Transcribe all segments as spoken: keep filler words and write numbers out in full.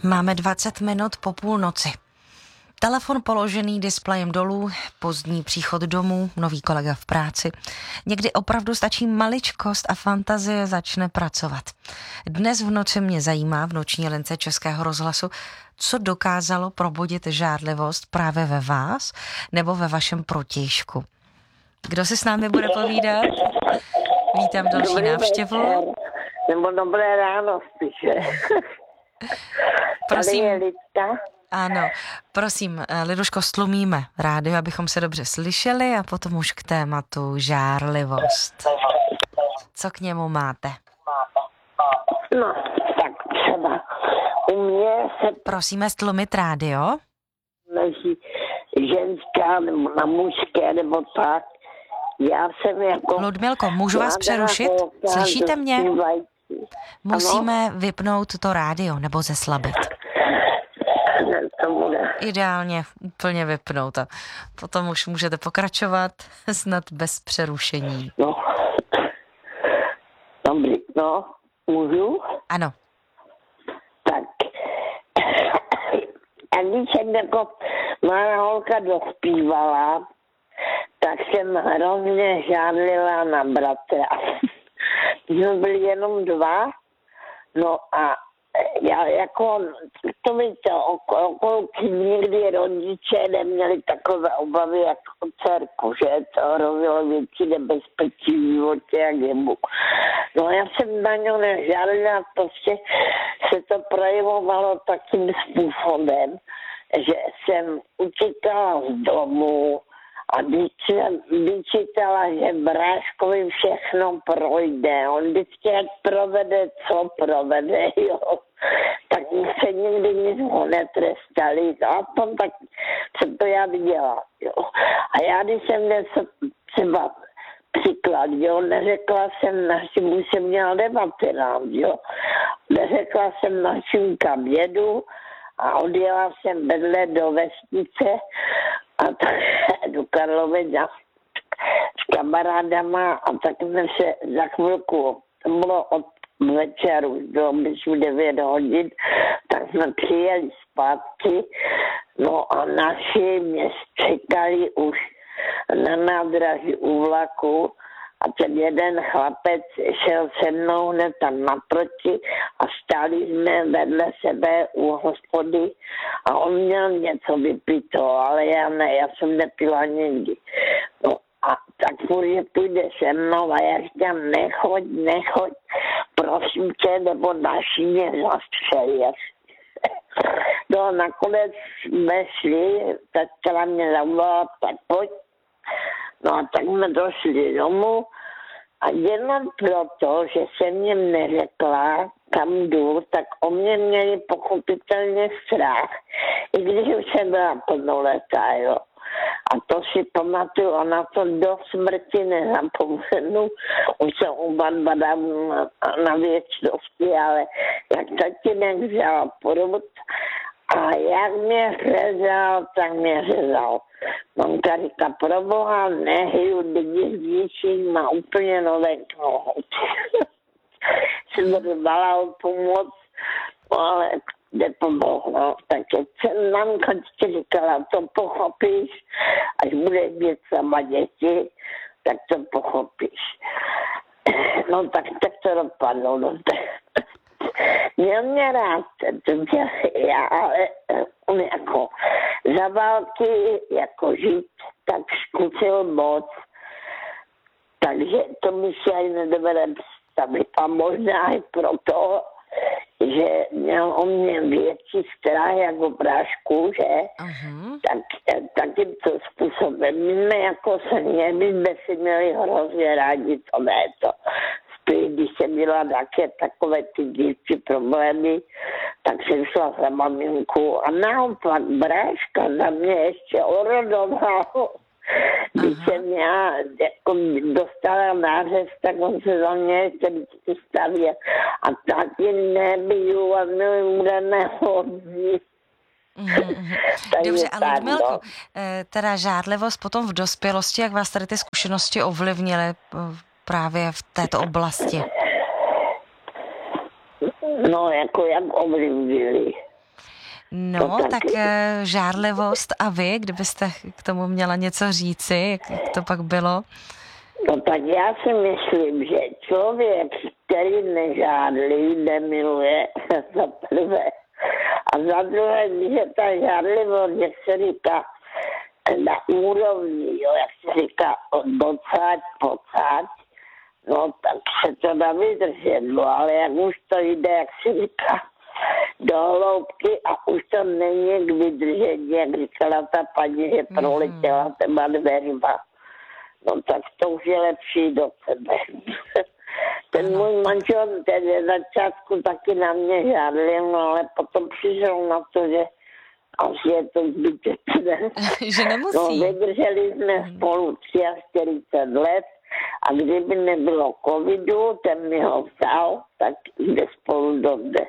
Máme dvacet minut po půlnoci. Telefon položený displejem dolů, pozdní příchod domů, nový kolega v práci. Někdy opravdu stačí maličkost a fantazie začne pracovat. Dnes v noci mě zajímá v noční lince Českého rozhlasu, co dokázalo probudit žárlivost právě ve vás nebo ve vašem protějšku. Kdo si s námi bude povídat? Vítám další Dobrý návštěvu. večer. Nebo dobré ráno spíše. Prosím. Tady je Lidka. Ano, prosím, Liduško, stlumíme rádio, abychom se dobře slyšeli a potom už k tématu žárlivost. Co k němu máte? No, tak třeba u mě se Prosíme stlumit rádio. mezi ženská nebo na mužské nebo tak. Já jsem jako... Ludmilko, můžu vás přerušit? Slyšíte mě? Musíme vypnout to rádio nebo zeslabit. To bude. Ideálně úplně vypnout a potom už můžete pokračovat snad bez přerušení. No. Dobrý, no, můžu? Ano. Tak. A když jsem jako malá holka dospívala, tak jsem hrozně žádlila na bratra. Jsme byli jenom dva, no a já jako, to víte, okolo někdy rodiče neměli takové obavy jako dcerku, že to hrozilo větší nebezpečí v životě jak jemu. No já jsem na něho nežádala, prostě se to projevovalo takým způsobem, že jsem utíkala z domu a vyčítala, že bráškovi všechno projde. On vždycky ať provede, co provede, jo. Tak se nikdy nic ho netrestali. A potom tak jsem to já viděla, jo. A já, když jsem něco třeba příklad, jo, neřekla jsem našim, už jsem měla devatenáct, jo. Neřekla jsem našim kabědu a odjela jsem vedle do vesnice a tak do Karlovic s kamarádama a tak jsme se za chvilku, to bylo od večeru, bylo myslím devět hodin, tak jsme přijeli zpátky, no a naši mě čekali už na nádraží u vlaku a ten jeden chlapec šel se mnou hned tam naproti a stáli jsme vedle sebe u hospody a on měl něco vypito, ale já ne, já jsem nepila nikdy. No a tak furt, že půjde se mnou a já říkám, nechoď, nechoď, prosím tě, nebo naši mě zastřelí. No a nakonec jsme šli, tak chtěla mě zavolat, tak pojď. No a tak jsme došli domů a jenom proto, že jsem jim neřekla, kam jdu, tak o mě měli pochopitelně strach, i když už jsem byla plnoletá, jo. A to si pamatuju, a na to do smrti nezapomenu. Už jsem oba dva dávno na věčnosti, ale jak tatínek vzal prut a jak mě řezal, tak mě řezal. Mamka říká, proboha, nehyju lidi s děčím, má úplně nové knout. Jsem dala o pomoc, ale nepomohlo. Takže jsem mamka ti říkala, to pochopíš, až budeš mít sama děti, tak to pochopíš. No tak, tak to dopadlo. No, tak. Měl mě rád, protože já, ale on jako za války jako žít, tak zkusil moc. Takže to mi si ani nedovedem představit. A možná i proto, že měl o mě větší strach jako prášku, že? Uh-huh. Tak, takýmto způsobem. My jsme jako se měli, jsme si měli hrozně rádi, to ne to. Když jsem měla také takové ty dětské problémy, tak jsem šla za maminku a naopak bráška za mě ještě orodoval. Když jsem já jako dostala nářez, tak on se za mě ještě vždycky stavěl. A taky nebiju a my bude nehodní. Mm-hmm. Dobře, a Ludmilko, teda žádlivost potom v dospělosti, jak vás tady ty zkušenosti ovlivnily právě v této oblasti? No, jako jak ovlivnili. No, to tak e, žárlivost a vy, kdybyste k tomu měla něco říci, jak to pak bylo? No tak já si myslím, že člověk, který nežádlí, nemiluje, za prvé. A za druhé, když je ta žádlivost, jak se říká, na úrovni, jo, jak se říká, od docáť, pocáť, no tak se to dá vydržet, no ale jak už to jde, jak se říká, do hloubky a už to není k vydržení, jak říkala ta paní, že proletěla těma dveřma. No tak to už je lepší do sebe. Ten můj manžel, ten je začátku taky na mě žádlil, no ale potom přišel na to, že asi je to zbytečné. Že nemusí. No, vydrželi jsme spolu čtyřicet tři let a kdyby nebylo covidu, ten mi ho vzal, tak jde spolu dodnes.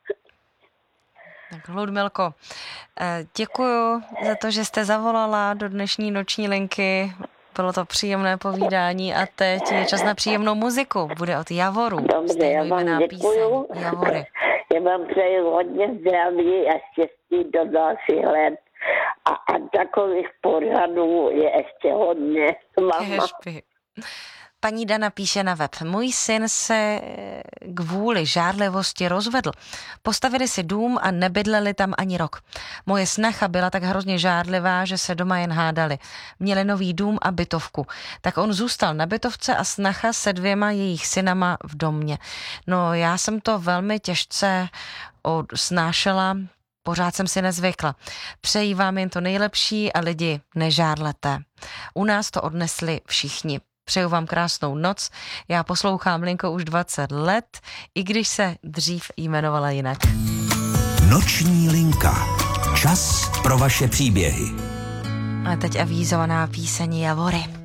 Tak Ludmilko, děkuju za to, že jste zavolala do dnešní noční linky. Bylo to příjemné povídání a teď je čas na příjemnou muziku. Bude od Javoru. Dobře, já vám děkuju. Javory. Já vám přeju hodně zdraví a štěstí do dalších let. A, a takových pořadů je ještě hodně. Mama. Paní Dana píše na web. Můj syn se kvůli žárlivosti rozvedl. Postavili si dům a nebydleli tam ani rok. Moje snacha byla tak hrozně žárlivá, že se doma jen hádali. Měli nový dům a bytovku. Tak on zůstal na bytovce a snacha se dvěma jejich synama v domě. No já jsem to velmi těžce snášela, pořád jsem si nezvykla. Přeji vám jen to nejlepší a lidi, nežárlete. U nás to odnesli všichni. Přeju vám krásnou noc. Já poslouchám linku už dvacet let, i když se dřív jmenovala jinak. Noční linka. Čas pro vaše příběhy. A teď avízovaná píseň Javory.